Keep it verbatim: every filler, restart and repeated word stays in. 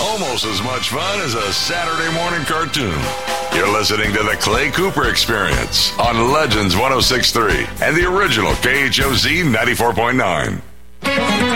almost as much fun as a Saturday morning cartoon. You're listening to the Clay Cooper Experience on Legends one oh six point three and the original K H O Z ninety-four point nine.